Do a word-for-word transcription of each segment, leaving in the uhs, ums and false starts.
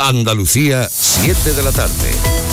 Andalucía, siete de la tarde.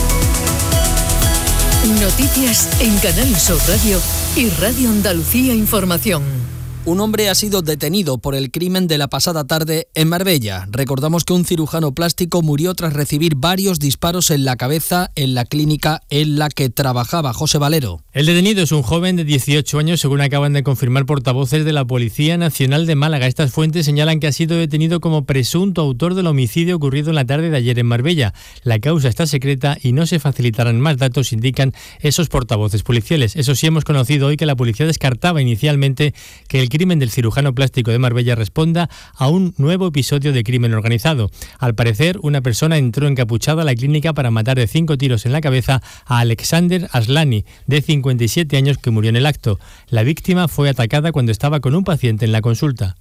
Noticias en Canal Sur Radio y Radio Andalucía Información. Un hombre ha sido detenido por el crimen de la pasada tarde en Marbella. Recordamos que un cirujano plástico murió tras recibir varios disparos en la cabeza en la clínica en la que trabajaba. José Valero. El detenido es un joven de dieciocho años, según acaban de confirmar portavoces de la Policía Nacional de Málaga. Estas fuentes señalan que ha sido detenido como presunto autor del homicidio ocurrido en la tarde de ayer en Marbella. La causa está secreta y no se facilitarán más datos, indican esos portavoces policiales. Eso sí, hemos conocido hoy que la policía descartaba inicialmente que el crimen del cirujano plástico de Marbella responda a un nuevo episodio de crimen organizado. Al parecer, una persona entró encapuchada a la clínica para matar de cinco tiros en la cabeza a Alexander Aslani, de cincuenta y siete años, que murió en el acto. La víctima fue atacada cuando estaba con un paciente en la consulta.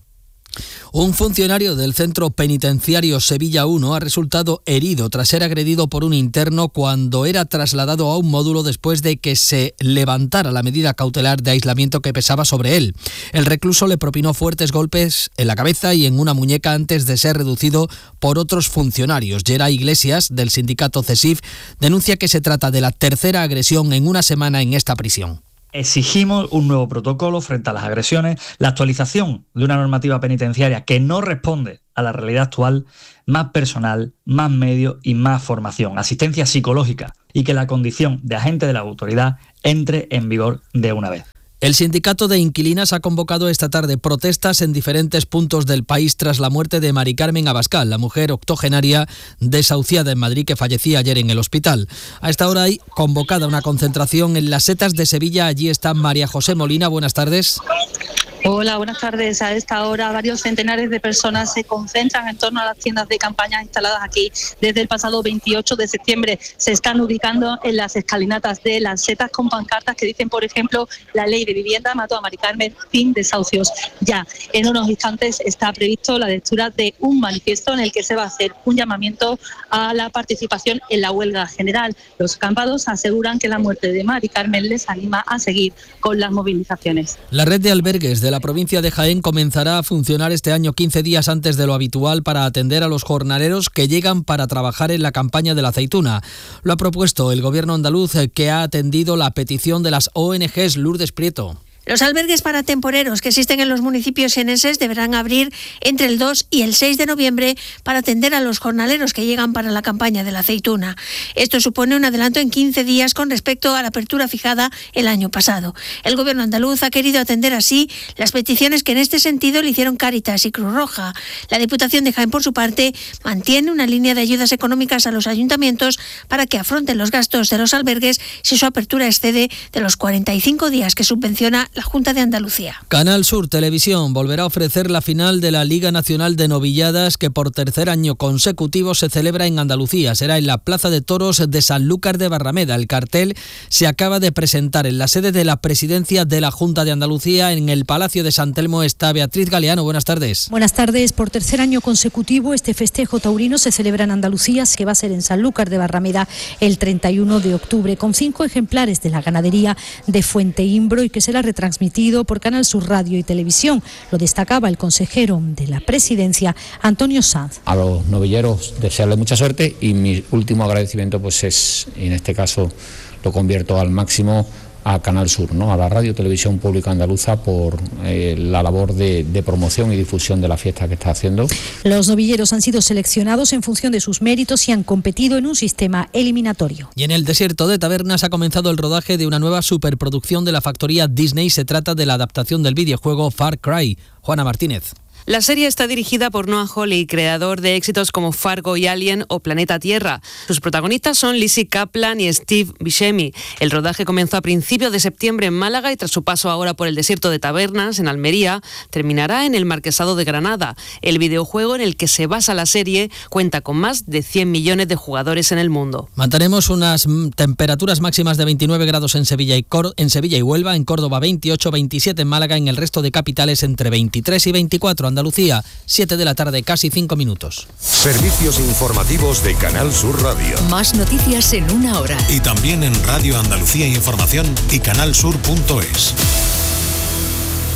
Un funcionario del centro penitenciario Sevilla uno ha resultado herido tras ser agredido por un interno cuando era trasladado a un módulo después de que se levantara la medida cautelar de aislamiento que pesaba sobre él. El recluso le propinó fuertes golpes en la cabeza y en una muñeca antes de ser reducido por otros funcionarios. Geray Iglesias, del sindicato CESIF, denuncia que se trata de la tercera agresión en una semana en esta prisión. Exigimos un nuevo protocolo frente a las agresiones, la actualización de una normativa penitenciaria que no responde a la realidad actual, más personal, más medios y más formación, asistencia psicológica, y que la condición de agente de la autoridad entre en vigor de una vez. El sindicato de inquilinas ha convocado esta tarde protestas en diferentes puntos del país tras la muerte de Mari Carmen Abascal, la mujer octogenaria desahuciada en Madrid que fallecía ayer en el hospital. A esta hora hay convocada una concentración en las Setas de Sevilla. Allí está María José Molina. Buenas tardes. Hola, buenas tardes. A esta hora varios centenares de personas se concentran en torno a las tiendas de campaña instaladas aquí desde el pasado veintiocho de septiembre. Se están ubicando en las escalinatas de las Setas con pancartas que dicen, por ejemplo, la ley de vivienda mató a Mari Carmen, fin desahucios ya. En unos instantes está previsto la lectura de un manifiesto en el que se va a hacer un llamamiento a la participación en la huelga general. Los campados aseguran que la muerte de Mari Carmen les anima a seguir con las movilizaciones. La red de albergues de la provincia de Jaén comenzará a funcionar este año quince días antes de lo habitual para atender a los jornaleros que llegan para trabajar en la campaña de la aceituna. Lo ha propuesto el gobierno andaluz, que ha atendido la petición de las O N Ges. Lourdes Prieto. Los albergues para temporeros que existen en los municipios sieneses deberán abrir entre el dos y el seis de noviembre para atender a los jornaleros que llegan para la campaña de la aceituna. Esto supone un adelanto en quince días con respecto a la apertura fijada el año pasado. El gobierno andaluz ha querido atender así las peticiones que en este sentido le hicieron Cáritas y Cruz Roja. La Diputación de Jaén, por su parte, mantiene una línea de ayudas económicas a los ayuntamientos para que afronten los gastos de los albergues si su apertura excede de los cuarenta y cinco días que subvenciona la Junta de Andalucía. Canal Sur Televisión volverá a ofrecer la final de la Liga Nacional de Novilladas, que por tercer año consecutivo se celebra en Andalucía. Será en la Plaza de Toros de Sanlúcar de Barrameda. El cartel se acaba de presentar en la sede de la Presidencia de la Junta de Andalucía. En el Palacio de San Telmo está Beatriz Galeano. Buenas tardes. Buenas tardes. Por tercer año consecutivo este festejo taurino se celebra en Andalucía, que va a ser en Sanlúcar de Barrameda el treinta y uno de octubre, con cinco ejemplares de la ganadería de Fuente Imbro y que será retransmitido transmitido por Canal Sur Radio y Televisión. Lo destacaba el consejero de la Presidencia, Antonio Sanz. A los novilleros desearle mucha suerte y mi último agradecimiento pues es, en este caso lo convierto al máximo, a Canal Sur, ¿no? A la Radio Televisión Pública Andaluza por eh, la labor de, de promoción y difusión de la fiesta que está haciendo. Los novilleros han sido seleccionados en función de sus méritos y han competido en un sistema eliminatorio. Y en el desierto de Tabernas ha comenzado el rodaje de una nueva superproducción de la factoría Disney. Se trata de la adaptación del videojuego Far Cry. Juana Martínez. La serie está dirigida por Noah Hawley, creador de éxitos como Fargo y Alien o Planeta Tierra. Sus protagonistas son Lizzie Kaplan y Steve Buscemi. El rodaje comenzó a principios de septiembre en Málaga y tras su paso ahora por el desierto de Tabernas, en Almería, terminará en el Marquesado de Granada. El videojuego en el que se basa la serie cuenta con más de cien millones de jugadores en el mundo. Mantenemos unas temperaturas máximas de veintinueve grados en Sevilla y, Cor- en Sevilla y Huelva, en Córdoba veintiocho, veintisiete en Málaga, en el resto de capitales entre veintitrés y veinticuatro. Andalucía, siete de la tarde, casi cinco minutos. Servicios informativos de Canal Sur Radio. Más noticias en una hora. Y también en Radio Andalucía Información y canalsur punto es.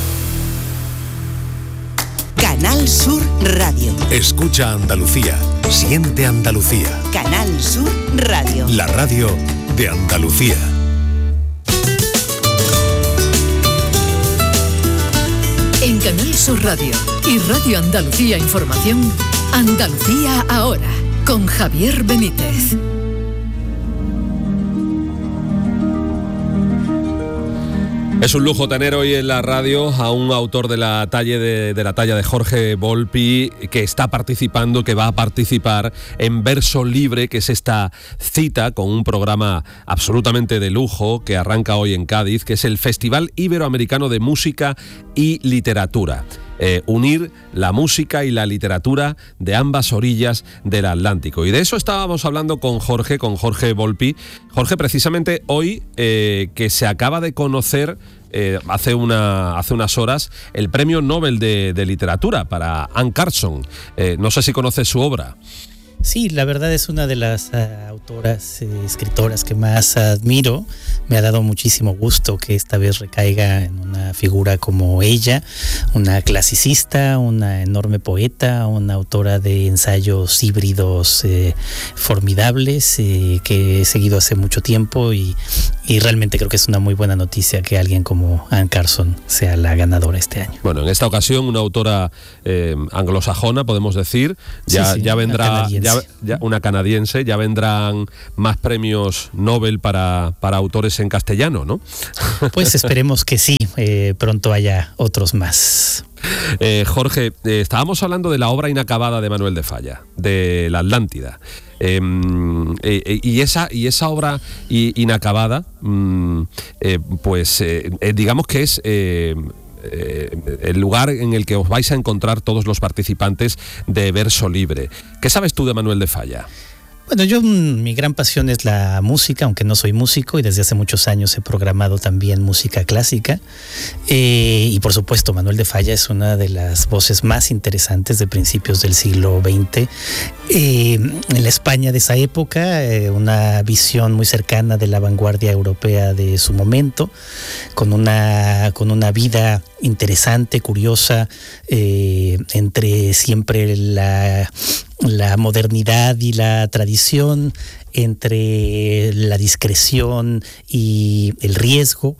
Canal Sur Radio. Escucha Andalucía. Siente Andalucía. Canal Sur Radio. La radio de Andalucía. En Canal Sur Radio y Radio Andalucía Información, Andalucía ahora, con Javier Benítez. Es un lujo tener hoy en la radio a un autor de la talla de, de la talla de Jorge Volpi, que está participando, que va a participar en Verso Libre, que es esta cita con un programa absolutamente de lujo que arranca hoy en Cádiz, que es el Festival Iberoamericano de Música y Literatura. Eh, unir la música y la literatura de ambas orillas del Atlántico. Y de eso estábamos hablando con Jorge, con Jorge Volpi. Jorge, precisamente hoy eh, que se acaba de conocer eh, hace, una, hace unas horas el Premio Nobel de, de Literatura para Anne Carson. Eh, no sé si conoces su obra. Sí, la verdad es una de las uh, autoras, eh, escritoras que más admiro. Me ha dado muchísimo gusto que esta vez recaiga en una figura como ella, una clasicista, una enorme poeta, una autora de ensayos híbridos eh, formidables eh, que he seguido hace mucho tiempo y, y realmente creo que es una muy buena noticia que alguien como Anne Carson sea la ganadora este año. Bueno, en esta ocasión una autora eh, anglosajona, podemos decir, ya, sí, sí, ya vendrá... Ya, ya, una canadiense, ya vendrán más premios Nobel para, para autores en castellano, ¿no? Pues esperemos que sí, eh, pronto haya otros más. Eh, Jorge, eh, estábamos hablando de la obra inacabada de Manuel de Falla, de La Atlántida. Eh, eh, y, esa, y esa obra inacabada, eh, pues eh, digamos que es... Eh, Eh, el lugar en el que os vais a encontrar todos los participantes de Verso Libre. ¿Qué sabes tú de Manuel de Falla? Bueno, yo mi gran pasión es la música, aunque no soy músico, y desde hace muchos años he programado también música clásica. Eh, y por supuesto, Manuel de Falla es una de las voces más interesantes de principios del siglo veinte. Eh, en la España de esa época, eh, una visión muy cercana de la vanguardia europea de su momento, con una, con una vida interesante, curiosa, eh, entre siempre la... la modernidad y la tradición, entre la discreción y el riesgo,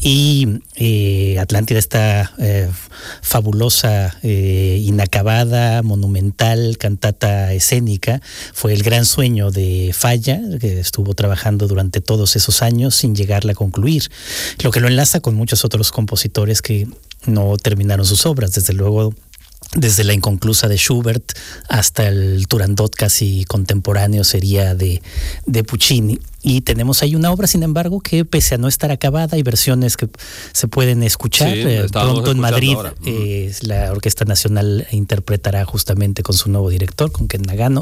y eh, Atlántida, esta eh, fabulosa, eh, inacabada, monumental cantata escénica, fue el gran sueño de Falla, que estuvo trabajando durante todos esos años sin llegarla a concluir, lo que lo enlaza con muchos otros compositores que no terminaron sus obras, desde luego desde la inconclusa de Schubert hasta el Turandot casi contemporáneo sería de, de Puccini. Y tenemos ahí una obra, sin embargo, que pese a no estar acabada, hay versiones que se pueden escuchar. Sí, eh, pronto en Madrid eh, la Orquesta Nacional interpretará justamente con su nuevo director, con Ken Nagano.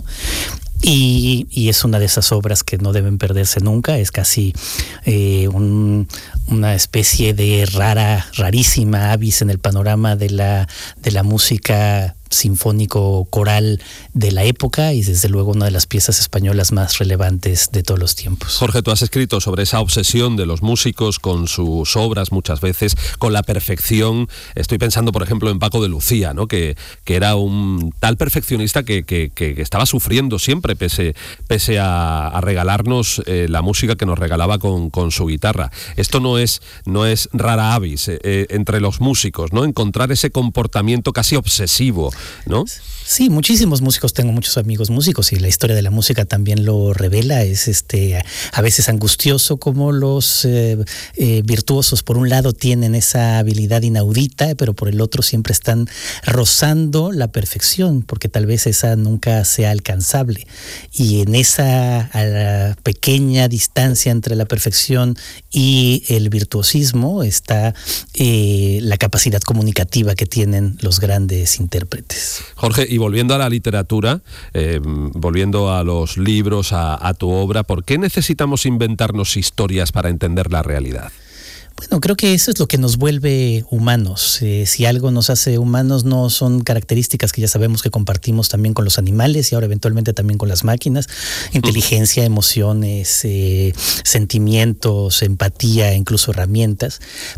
Y, y es una de esas obras que no deben perderse nunca. Es casi eh, un, una especie de rara, rarísima avis en el panorama de la, de la música sinfónico coral de la época, y desde luego una de las piezas españolas más relevantes de todos los tiempos. Jorge, tú has escrito sobre esa obsesión de los músicos con sus obras muchas veces, con la perfección. Estoy pensando, por ejemplo, en Paco de Lucía, ¿no? que, que era un tal perfeccionista que, que, que estaba sufriendo siempre, pese, pese a, a regalarnos eh, la música que nos regalaba con, con su guitarra. Esto no es, no es rara avis eh, eh, entre los músicos, ¿no? Encontrar ese comportamiento casi obsesivo, ¿no? Sí, muchísimos músicos, tengo muchos amigos músicos y la historia de la música también lo revela. Es este a veces angustioso como los eh, eh, virtuosos por un lado tienen esa habilidad inaudita, pero por el otro siempre están rozando la perfección, porque tal vez esa nunca sea alcanzable. Y en esa a la pequeña distancia entre la perfección y el virtuosismo está eh, la capacidad comunicativa que tienen los grandes intérpretes. Jorge, y volviendo a la literatura, eh, volviendo a los libros, a, a tu obra, ¿por qué necesitamos inventarnos historias para entender la realidad? Bueno, creo que eso es lo que nos vuelve humanos. Eh, si algo nos hace humanos, no son características que ya sabemos que compartimos también con los animales y ahora eventualmente también con las máquinas. Inteligencia, emociones, eh, sentimientos, empatía, incluso herramientas. Pero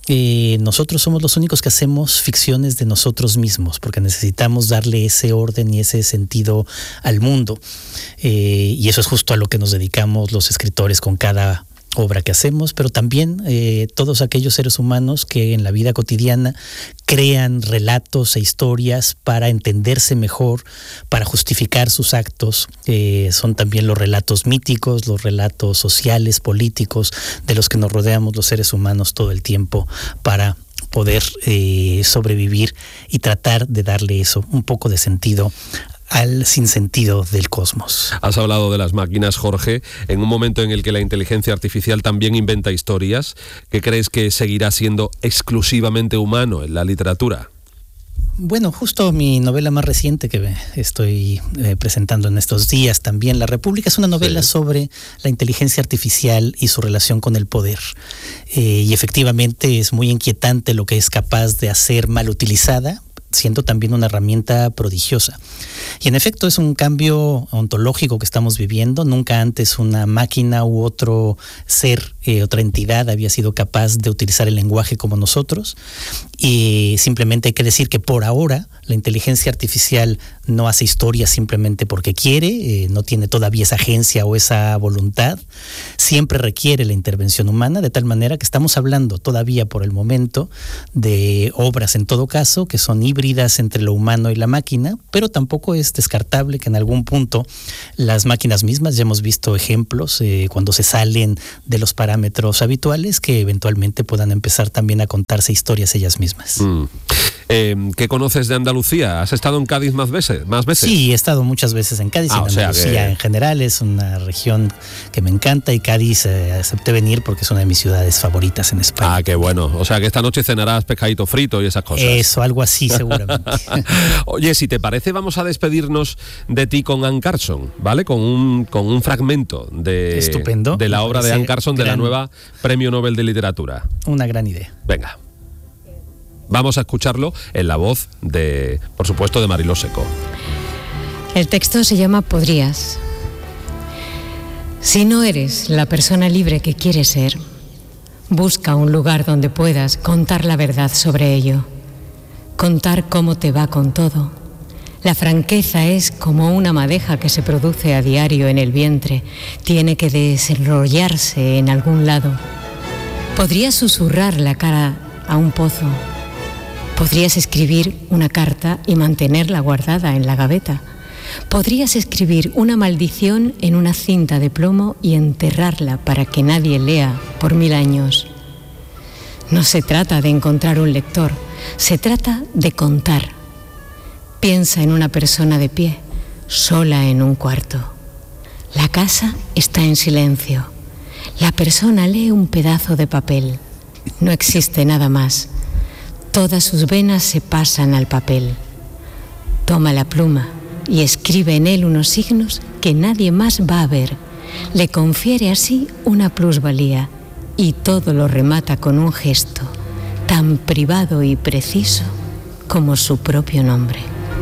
eh, nosotros somos los únicos que hacemos ficciones de nosotros mismos, porque necesitamos darle ese orden y ese sentido al mundo. Eh, y eso es justo a lo que nos dedicamos los escritores con cada obra que hacemos, pero también eh, todos aquellos seres humanos que en la vida cotidiana crean relatos e historias para entenderse mejor, para justificar sus actos. Eh, son también los relatos míticos, los relatos sociales, políticos, de los que nos rodeamos los seres humanos todo el tiempo para poder eh, sobrevivir y tratar de darle eso, un poco de sentido al sinsentido del cosmos. Has hablado de las máquinas, Jorge, en un momento en el que la inteligencia artificial también inventa historias. ¿Qué crees que seguirá siendo exclusivamente humano en la literatura? Bueno, justo mi novela más reciente que estoy eh, presentando en estos días también, La República, es una novela sí. sobre la inteligencia artificial y su relación con el poder. Eh, y efectivamente es muy inquietante lo que es capaz de hacer mal utilizada, siendo también una herramienta prodigiosa. Y en efecto es un cambio ontológico que estamos viviendo. Nunca antes una máquina u otro ser, eh, otra entidad había sido capaz de utilizar el lenguaje como nosotros. Y simplemente hay que decir que por ahora la inteligencia artificial no hace historia simplemente porque quiere, eh, no tiene todavía esa agencia o esa voluntad. Siempre requiere la intervención humana, de tal manera que estamos hablando todavía por el momento de obras en todo caso que son híbridas entre lo humano y la máquina, pero tampoco es descartable que en algún punto las máquinas mismas, ya hemos visto ejemplos eh, cuando se salen de los parámetros habituales, que eventualmente puedan empezar también a contarse historias ellas mismas. Mm. Eh, ¿Qué conoces de Andalucía? ¿Has estado en Cádiz más veces? ¿Más veces? Sí, he estado muchas veces en Cádiz. Ah, en Andalucía o sea que... en general es una región que me encanta, y Cádiz eh, acepté venir porque es una de mis ciudades favoritas en España. Ah, qué bueno. O sea que esta noche cenarás pescadito frito y esas cosas. Eso, algo así seguramente. Oye, si te parece, vamos a despedirnos de ti con Anne Carson, ¿vale? Con un, con un fragmento de, Estupendo. de la obra de Anne Carson, gran... de la nueva Premio Nobel de Literatura. Una gran idea. Venga. Vamos a escucharlo en la voz de, por supuesto, de Mariló Seco. El texto se llama Podrías. Si no eres la persona libre que quieres ser, busca un lugar donde puedas contar la verdad sobre ello. Contar cómo te va con todo. La franqueza es como una madeja que se produce a diario en el vientre. Tiene que desenrollarse en algún lado. Podrías susurrar la cara a un pozo. Podrías escribir una carta y mantenerla guardada en la gaveta. Podrías escribir una maldición en una cinta de plomo y enterrarla para que nadie lea por mil años. No se trata de encontrar un lector, se trata de contar. Piensa en una persona de pie, sola en un cuarto. La casa está en silencio. La persona lee un pedazo de papel. No existe nada más. Todas sus venas se pasan al papel. Toma la pluma y escribe en él unos signos que nadie más va a ver. Le confiere así una plusvalía y todo lo remata con un gesto tan privado y preciso como su propio nombre.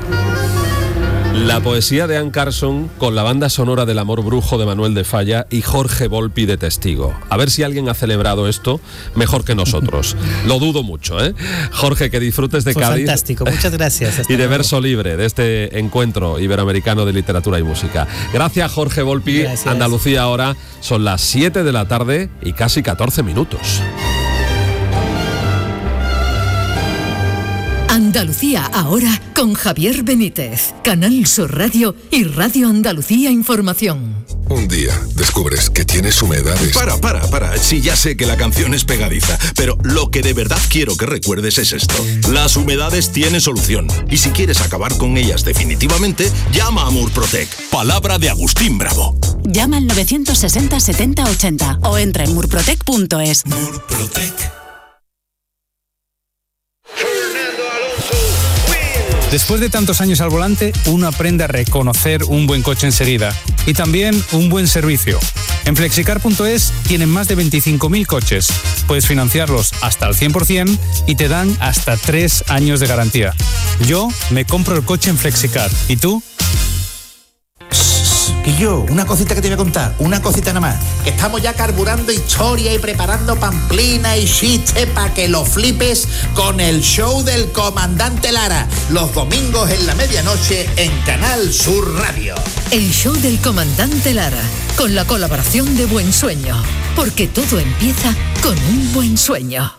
La poesía de Anne Carson con la banda sonora del Amor Brujo de Manuel de Falla y Jorge Volpi de testigo. A ver si alguien ha celebrado esto mejor que nosotros. Lo dudo mucho, ¿eh? Jorge, que disfrutes de Fue Cádiz. Fantástico, muchas gracias. Hasta y de luego. Verso libre, de este encuentro iberoamericano de literatura y música. Gracias, Jorge Volpi. Gracias. Andalucía ahora son las siete de la tarde y casi catorce minutos. Andalucía ahora con Javier Benítez, Canal Sur Radio y Radio Andalucía Información. Un día descubres que tienes humedades. Para, para, para. Sí, ya sé que la canción es pegadiza, pero lo que de verdad quiero que recuerdes es esto. Las humedades tienen solución. Y si quieres acabar con ellas definitivamente, llama a Murprotec. Palabra de Agustín Bravo. Llama al novecientos sesenta setenta ochenta o entra en murprotec punto es. Murprotec. Después de tantos años al volante, uno aprende a reconocer un buen coche enseguida y también un buen servicio. En flexicar punto es tienen más de veinticinco mil coches. Puedes financiarlos hasta al cien por ciento y te dan hasta tres años de garantía. Yo me compro el coche en Flexicar. ¿Y tú? Y yo, una cosita que te voy a contar, una cosita nada más, que estamos ya carburando historia y preparando pamplina y chistes para que lo flipes con el show del Comandante Lara, los domingos en la medianoche en Canal Sur Radio. El show del Comandante Lara, con la colaboración de Buen Sueño, porque todo empieza con un buen sueño.